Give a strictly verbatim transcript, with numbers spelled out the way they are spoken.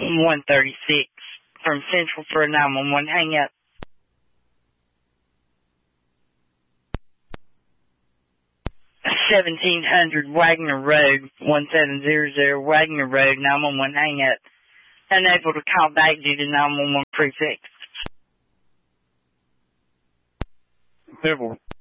one thirty-six from Central for a nine one one. Hang up. seventeen hundred Wagner Road, one seven zero zero Wagner Road, nine one one. Hang up. Unable to call back due to nine one one prefix. Civil.